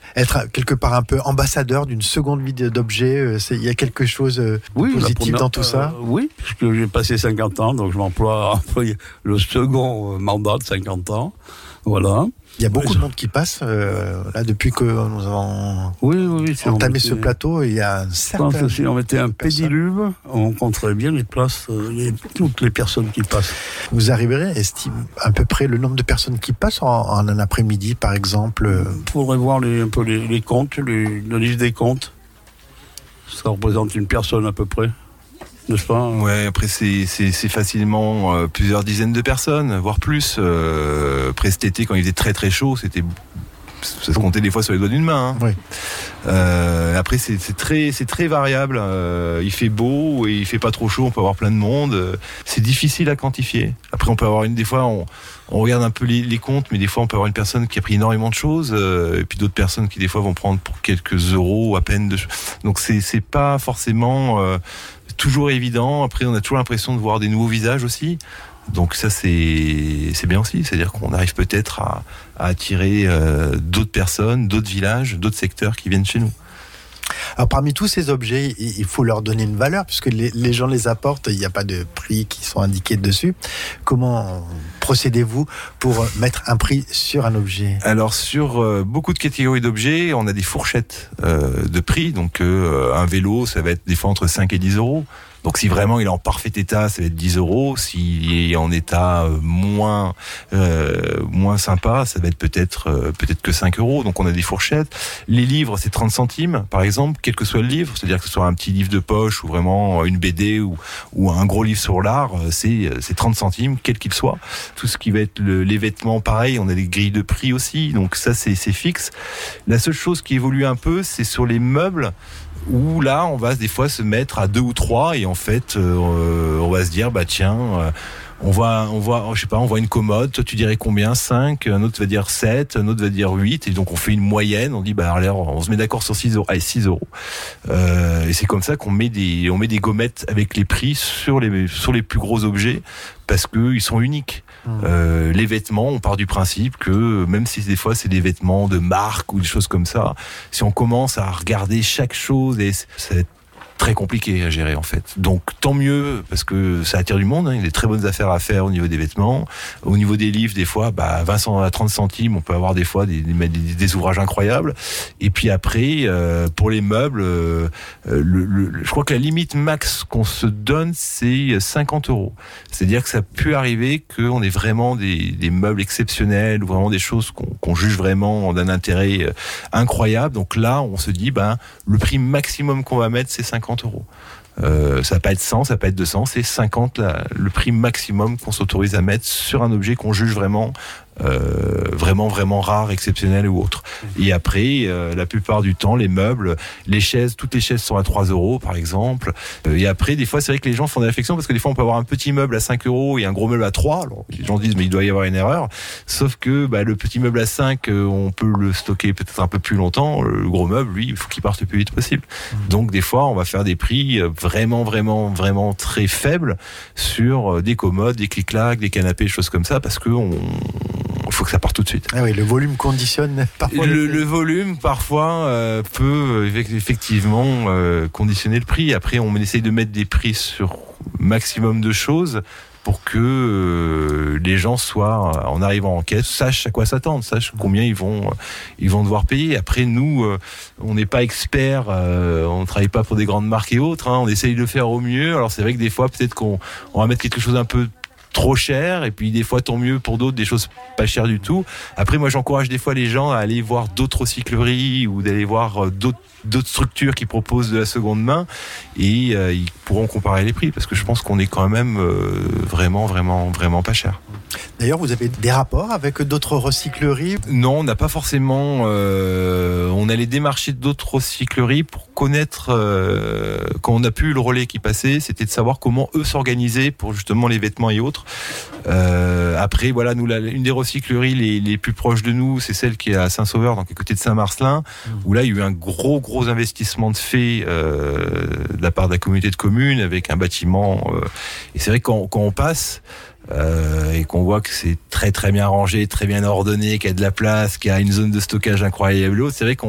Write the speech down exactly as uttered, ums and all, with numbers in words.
être quelque part un peu ambassadeur d'une seconde vie d'objet, il y a quelque chose de oui, positif première, dans tout ça euh, Oui, puisque j'ai passé cinquante ans, donc je m'emploie à employer le second mandat de cinquante ans. Voilà. Il y a beaucoup de monde qui passe, euh, là, depuis que nous avons oui, oui, oui, si entamé mettait, ce plateau, il y a un certain... Je pense que si on mettait un pédiluve, on compterait bien les places, les, toutes les personnes qui passent. Vous arriverez à estimer à peu près le nombre de personnes qui passent en, en un après-midi, par exemple? Il faudrait voir les, un peu les, les comptes, les, le livre des comptes. Ça représente une personne à peu près. N'est-ce pas ? Ouais, après c'est, c'est, c'est facilement euh, plusieurs dizaines de personnes, voire plus. Euh, après cet été, quand il faisait très très chaud, c'était ça se comptait des fois sur les doigts d'une main. Hein. Oui. Euh, après c'est, c'est très c'est très variable. Euh, il fait beau et il fait pas trop chaud, on peut avoir plein de monde. Euh, c'est difficile à quantifier. Après on peut avoir une des fois on, on regarde un peu les, les comptes, mais des fois on peut avoir une personne qui a pris énormément de choses, euh, et puis d'autres personnes qui des fois vont prendre pour quelques euros à peine de. Donc c'est c'est pas forcément euh, toujours évident. Après, on a toujours l'impression de voir des nouveaux visages aussi. Donc ça, c'est c'est bien aussi. C'est-à-dire qu'on arrive peut-être à, à attirer euh, d'autres personnes, d'autres villages, d'autres secteurs qui viennent chez nous. Alors parmi tous ces objets, il faut leur donner une valeur puisque les, les gens les apportent, il n'y a pas de prix qui sont indiqués dessus. Comment procédez-vous pour mettre un prix sur un objet ? Alors sur euh, beaucoup de catégories d'objets, on a des fourchettes euh, de prix. Donc euh, un vélo, ça va être des fois entre cinq et dix euros. Donc si vraiment il est en parfait état, ça va être dix euros. S'il est en état moins euh, moins sympa, ça va être peut-être euh, peut-être que cinq euros. Donc on a des fourchettes. Les livres, c'est trente centimes, par exemple, quel que soit le livre. C'est-à-dire que ce soit un petit livre de poche ou vraiment une B D ou, ou un gros livre sur l'art, c'est, c'est trente centimes, quel qu'il soit. Tout ce qui va être le, les vêtements, pareil, on a des grilles de prix aussi. Donc ça, c'est, c'est fixe. La seule chose qui évolue un peu, c'est sur les meubles, où là on va des fois se mettre à deux ou trois et en fait euh, on va se dire bah tiens euh, on voit on voit je sais pas on voit une commode, toi tu dirais combien? Cinq, un autre va dire sept, un autre va dire huit, et donc on fait une moyenne, on dit bah alors on se met d'accord sur six euros, allez six euros. Euh, et c'est comme ça qu'on met des on met des gommettes avec les prix sur les sur les plus gros objets parce que ils sont uniques. Euh, les vêtements, on part du principe que même si des fois c'est des vêtements de marque ou des choses comme ça, si on commence à regarder chaque chose, et ça va être très compliqué à gérer en fait. Donc tant mieux parce que ça attire du monde, hein. Il y a des très bonnes affaires à faire au niveau des vêtements, au niveau des livres des fois bah vingt à trente centimes, on peut avoir des fois des, des, des ouvrages incroyables. Et puis après euh, pour les meubles euh, le, le, je crois que la limite max qu'on se donne c'est cinquante euros. C'est-à-dire que ça peut arriver qu'on ait vraiment des, des meubles exceptionnels ou vraiment des choses qu'on, qu'on juge vraiment d'un intérêt incroyable. Donc là on se dit ben le prix maximum qu'on va mettre c'est cinquante euros. Euh, ça va pas être cent, ça va pas être deux cents, c'est cinquante la, le prix maximum qu'on s'autorise à mettre sur un objet qu'on juge vraiment euh, vraiment vraiment rare, exceptionnel ou autre. Et après euh, la plupart du temps les meubles, les chaises, toutes les chaises sont à trois euros par exemple. Euh, et après des fois c'est vrai que les gens font des réflexions parce que des fois on peut avoir un petit meuble à cinq euros et un gros meuble à trois. Alors les gens disent mais il doit y avoir une erreur, sauf que bah, le petit meuble à cinq euh, on peut le stocker peut-être un peu plus longtemps, le gros meuble lui il faut qu'il parte le plus vite possible. Mmh. Donc des fois on va faire des prix vraiment vraiment vraiment très faibles sur des commodes, des clic-clac, des canapés, des choses comme ça parce que on il faut que ça parte tout de suite. Ah oui, le volume conditionne parfois. Le, le volume, parfois, euh, peut effectivement euh, conditionner le prix. Après, on essaye de mettre des prix sur maximum de choses pour que euh, les gens soient, en arrivant en caisse, sachent à quoi s'attendre, sachent combien ils vont, euh, ils vont devoir payer. Après, nous, euh, on n'est pas experts, euh, on ne travaille pas pour des grandes marques et autres. Hein, on essaye de le faire au mieux. Alors, c'est vrai que des fois, peut-être qu'on on va mettre quelque chose un peu trop cher, et puis des fois tant mieux pour d'autres, des choses pas chères du tout. Après moi j'encourage des fois les gens à aller voir d'autres recycleries ou d'aller voir d'autres, d'autres structures qui proposent de la seconde main et euh, ils pourront comparer les prix parce que je pense qu'on est quand même euh, vraiment vraiment vraiment pas cher. D'ailleurs, vous avez des rapports avec d'autres recycleries ? Non, on n'a pas forcément. Euh, on allait démarcher d'autres recycleries pour connaître. Euh, quand on a pu le relais qui passait, c'était de savoir comment eux s'organisaient pour justement les vêtements et autres. Euh, après, voilà, nous, la, une des recycleries les, les plus proches de nous, c'est celle qui est à Saint-Sauveur, donc à côté de Saint-Marcelin, mmh. où là, il y a eu un gros, gros investissement de fait euh, de la part de la communauté de communes avec un bâtiment. Euh, et c'est vrai que quand, quand on passe. Euh, et qu'on voit que c'est très très bien rangé, très bien ordonné, qu'il y a de la place, qu'il y a une zone de stockage incroyable, c'est vrai qu'on